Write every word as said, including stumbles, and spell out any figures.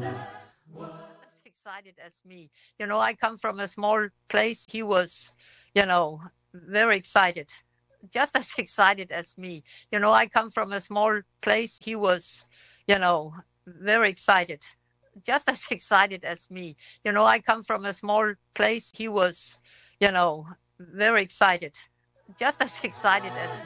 As excited as me. You know, I come from a small place. He was, you know, very excited, just as excited as me. You know, I come from a small place. He was, you know, very excited, just as excited as me. You know, I come from a small place. He was, you know, very excited, just as excited as